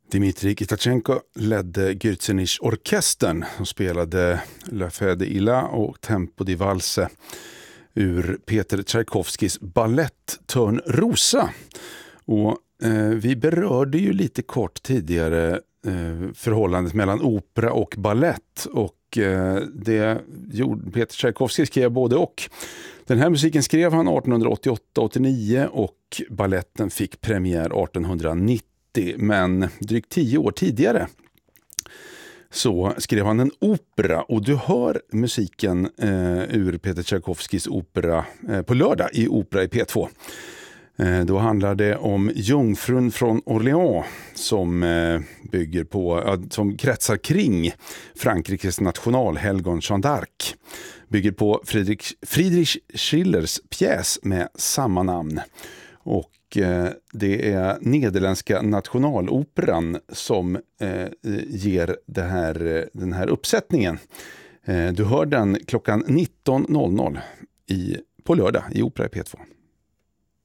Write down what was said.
Dmitrij Gitachenko ledde Gürzenich-orkestern och spelade La Fée de Illa och Tempo di Valse ur Peter Tchaikovskis ballett Törnrosa. Och vi berörde ju lite kort tidigare förhållandet mellan opera och ballett, och det gjorde Peter Tchaikovsky, skrev både och. Den här musiken skrev han 1888-89 och balletten fick premiär 1890, men drygt 10 år tidigare så skrev han en opera, och du hör musiken ur Peter Tchaikovskys opera på lördag i Opera i P2. Då handlar det om Jungfrun från Orléans som bygger på, som kretsar kring Frankrikes nationalhelgon Jeanne d'Arc. Bygger på Friedrich Schillers pjäs med samma namn. Och det är Nederländska nationaloperan som ger den här uppsättningen. Du hör den klockan 19.00 på lördag i Opera i P2.